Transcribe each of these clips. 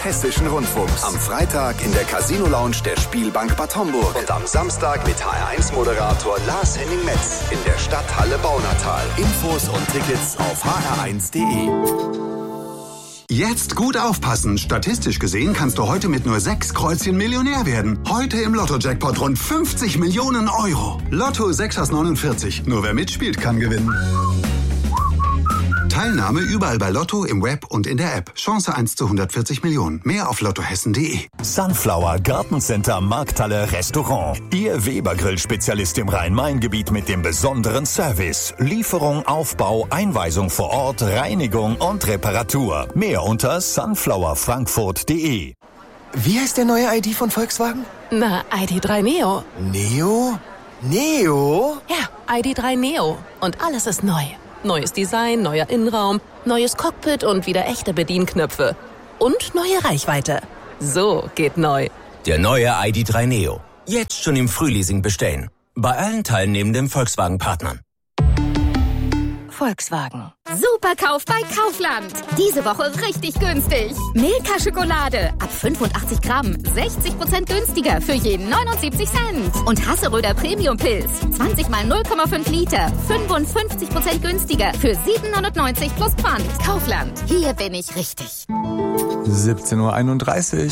des Hessischen Rundfunks. Am Freitag in der Casino Lounge der Spielbank Bad Homburg. Und am Samstag mit HR1-Moderator Lars Henning Metz in der Stadthalle Baunatal. Infos und Tickets auf hr1.de. Jetzt gut aufpassen. Statistisch gesehen kannst du heute mit nur 6 Kreuzchen Millionär werden. Heute im Lotto-Jackpot rund 50 Millionen Euro. Lotto 6 aus 49. Nur wer mitspielt, kann gewinnen. Teilnahme überall bei Lotto, im Web und in der App. Chance 1 zu 140 Millionen. Mehr auf lottohessen.de. Sunflower Gartencenter Markthalle Restaurant. Ihr Weber-Grill-Spezialist im Rhein-Main-Gebiet mit dem besonderen Service. Lieferung, Aufbau, Einweisung vor Ort, Reinigung und Reparatur. Mehr unter sunflowerfrankfurt.de. Wie heißt der neue ID von Volkswagen? Na, ID.3 Neo. Neo? Neo? Ja, ID.3 Neo. Und alles ist neu. Neues Design, neuer Innenraum, neues Cockpit und wieder echte Bedienknöpfe. Und neue Reichweite. So geht neu. Der neue ID.3 Neo. Jetzt schon im Frühleasing bestellen. Bei allen teilnehmenden Volkswagen-Partnern. Volkswagen. Superkauf bei Kaufland. Diese Woche richtig günstig. Milka Schokolade ab 85 Gramm. 60% günstiger für jeden 79 Cent. Und Hasseröder Premium Pilz. 20 mal 0,5 Liter. 55% günstiger für 7,99 plus Pfand. Kaufland. Hier bin ich richtig. 17:31 Uhr.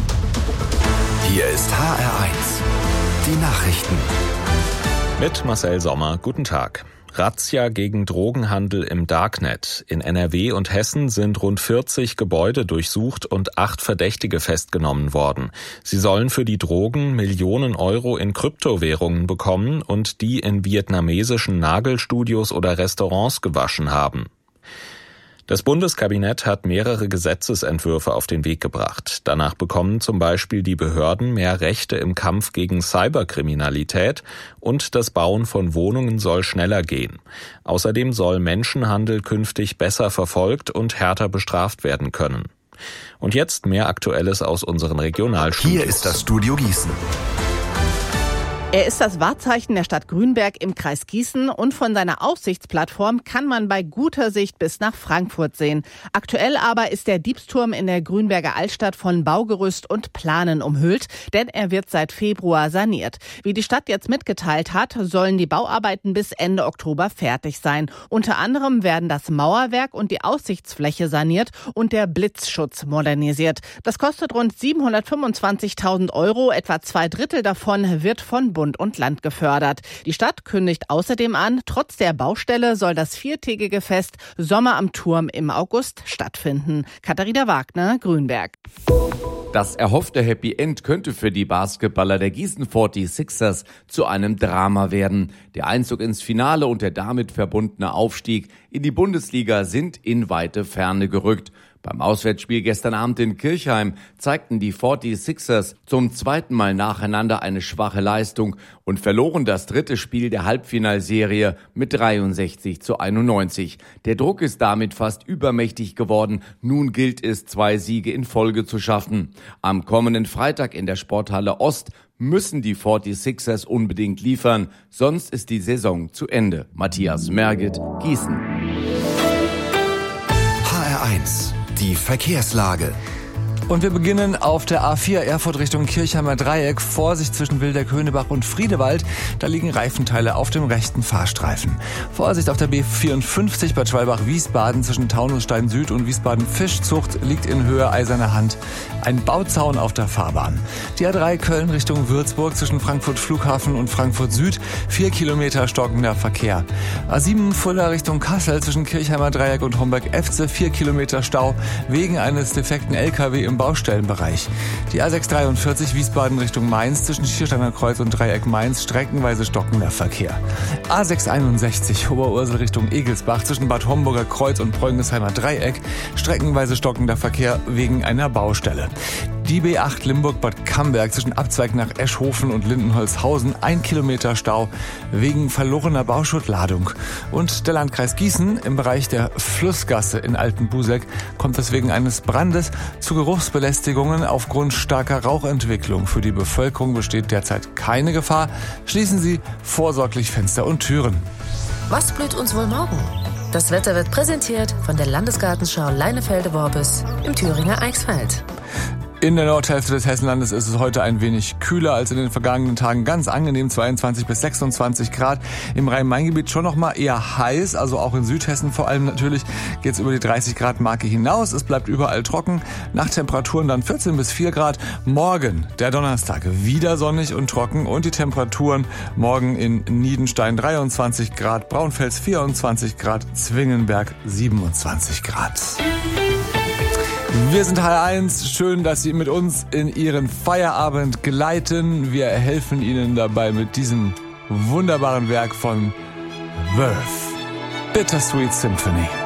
Hier ist HR1. Die Nachrichten. Mit Marcel Sommer. Guten Tag. Razzia gegen Drogenhandel im Darknet. In NRW und Hessen sind rund 40 Gebäude durchsucht und 8 Verdächtige festgenommen worden. Sie sollen für die Drogen Millionen Euro in Kryptowährungen bekommen und die in vietnamesischen Nagelstudios oder Restaurants gewaschen haben. Das Bundeskabinett hat mehrere Gesetzesentwürfe auf den Weg gebracht. Danach bekommen zum Beispiel die Behörden mehr Rechte im Kampf gegen Cyberkriminalität und das Bauen von Wohnungen soll schneller gehen. Außerdem soll Menschenhandel künftig besser verfolgt und härter bestraft werden können. Und jetzt mehr Aktuelles aus unseren Regionalstudios. Hier ist das Studio Gießen. Er ist das Wahrzeichen der Stadt Grünberg im Kreis Gießen und von seiner Aussichtsplattform kann man bei guter Sicht bis nach Frankfurt sehen. Aktuell aber ist der Diebsturm in der Grünberger Altstadt von Baugerüst und Planen umhüllt, denn er wird seit Februar saniert. Wie die Stadt jetzt mitgeteilt hat, sollen die Bauarbeiten bis Ende Oktober fertig sein. Unter anderem werden das Mauerwerk und die Aussichtsfläche saniert und der Blitzschutz modernisiert. Das kostet rund 725.000 Euro, etwa 2/3 davon wird von Bund und Land gefördert. Die Stadt kündigt außerdem an, trotz der Baustelle soll das 4-tägige Fest Sommer am Turm im August stattfinden. Katharina Wagner, Grünberg. Das erhoffte Happy End könnte für die Basketballer der Gießen 46ers zu einem Drama werden. Der Einzug ins Finale und der damit verbundene Aufstieg in die Bundesliga sind in weite Ferne gerückt. Beim Auswärtsspiel gestern Abend in Kirchheim zeigten die 46ers zum zweiten Mal nacheinander eine schwache Leistung und verloren das dritte Spiel der Halbfinalserie mit 63:91. Der Druck ist damit fast übermächtig geworden. Nun gilt es, 2 Siege in Folge zu schaffen. Am kommenden Freitag in der Sporthalle Ost müssen die 46ers unbedingt liefern, sonst ist die Saison zu Ende. Matthias Merget, Gießen. HR1. Die Verkehrslage. Und wir beginnen auf der A4 Erfurt Richtung Kirchheimer Dreieck. Vorsicht zwischen Wildeck-Höhnebach und Friedewald. Da liegen Reifenteile auf dem rechten Fahrstreifen. Vorsicht auf der B54 bei Schwalbach-Wiesbaden zwischen Taunusstein Süd und Wiesbaden-Fischzucht liegt in Höhe Eiserne Hand ein Bauzaun auf der Fahrbahn. Die A3 Köln Richtung Würzburg zwischen Frankfurt Flughafen und Frankfurt Süd 4 Kilometer stockender Verkehr. A7 Fulda Richtung Kassel zwischen Kirchheimer Dreieck und Homberg-Efze 4 Kilometer Stau wegen eines defekten LKW im Baustellenbereich. Die A643 Wiesbaden Richtung Mainz zwischen Schiersteiner Kreuz und Dreieck Mainz streckenweise stockender Verkehr. A661 Oberursel Richtung Egelsbach zwischen Bad Homburger Kreuz und Preungesheimer Dreieck streckenweise stockender Verkehr wegen einer Baustelle. Die B8 Limburg-Bad Camberg zwischen Abzweig nach Eschhofen und Lindenholzhausen 1 Kilometer Stau wegen verlorener Bauschuttladung. Und der Landkreis Gießen im Bereich der Flussgasse in Altenbuseck kommt es wegen eines Brandes zu Geruchsbelästigungen aufgrund starker Rauchentwicklung. Für die Bevölkerung besteht derzeit keine Gefahr. Schließen Sie vorsorglich Fenster und Türen. Was blüht uns wohl morgen? Das Wetter wird präsentiert von der Landesgartenschau Leinefelde-Worbis im Thüringer Eichsfeld. In der Nordhälfte des Hessenlandes ist es heute ein wenig kühler als in den vergangenen Tagen. Ganz angenehm, 22 bis 26 Grad. Im Rhein-Main-Gebiet schon noch mal eher heiß, also auch in Südhessen vor allem natürlich geht es über die 30 Grad Marke hinaus. Es bleibt überall trocken. Nachttemperaturen dann 14 bis 4 Grad. Morgen, der Donnerstag, wieder sonnig und trocken und die Temperaturen morgen in Niedenstein 23 Grad, Braunfels 24 Grad, Zwingenberg 27 Grad. Wir sind HR1. Schön, dass Sie mit uns in Ihren Feierabend gleiten. Wir helfen Ihnen dabei mit diesem wunderbaren Werk von Verve. Bittersweet Symphony.